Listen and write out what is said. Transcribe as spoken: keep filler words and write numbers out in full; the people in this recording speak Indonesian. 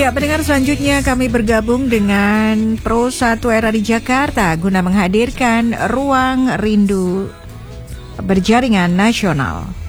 Ya, pendengar, selanjutnya kami bergabung dengan Pro satu Era di Jakarta guna menghadirkan Ruang Rindu Berjaringan Nasional.